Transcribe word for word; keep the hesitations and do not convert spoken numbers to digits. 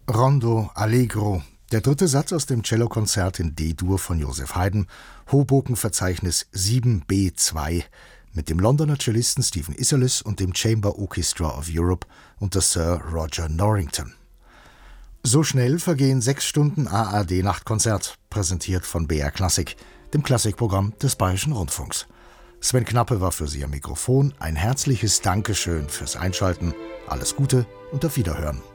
Rondo Allegro, der dritte Satz aus dem Cellokonzert in D-Dur von Joseph Haydn, Hoboken-Verzeichnis sieben B zwei, mit dem Londoner Cellisten Stephen Isserlis und dem Chamber Orchestra of Europe unter Sir Roger Norrington. So schnell vergehen sechs Stunden A R D-Nachtkonzert, präsentiert von B R Klassik, dem Klassikprogramm des Bayerischen Rundfunks. Sven Knappe war für Sie am Mikrofon. Ein herzliches Dankeschön fürs Einschalten. Alles Gute und auf Wiederhören.